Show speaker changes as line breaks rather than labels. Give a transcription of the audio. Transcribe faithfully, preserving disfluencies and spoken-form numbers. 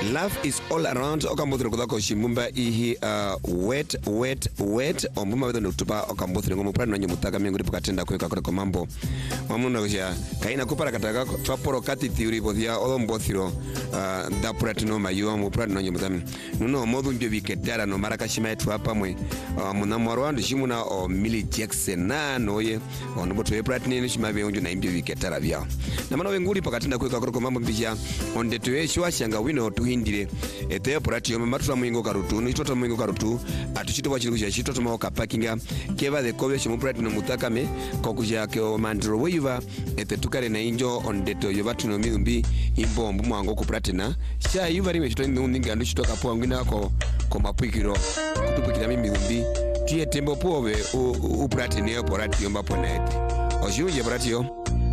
Love is all around. Okambuthiro kuthako shimumba ihi uh, wet wet wet ombuma wedo nutupa okambuthiro ngomu prano nyo mutaka mengu ripo katenda kweka kore komambo omuna kushia kaina kupara kataka twaporo kati theory bothia olombothiro uh, da pratino mayo mu prano nyo mutami nuno modu njo biketara no maraka shima yetu hapa mwe uh, muna mwarwandu shimuna o Millie Jackson na noye onoboto ye pratino shima be onjo na imbyo biketara bya na mana wenguri pakatenda kweka kore komambo mbija ondeto ye shwa shanga wino tuhindire ete pratio matula mwingo karutu nitota mwingo karutu atuchito kwa chiruja chito maoka parkinga keva de kobe chimu pratino mutakame kokuja ke o mandro wiva ete tukare na injo ondeto yobatino mimbi imbombu mwango ku pratina sha yuva rime chito ndinga ndo chito kapo ngina ko ko mapikiro kutupikira mimbi tie tembo pobe u pratino yo pratio mbapo nete ojuje pratio